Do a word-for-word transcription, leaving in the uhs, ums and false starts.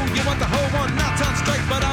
You want the whole one, not on strike, but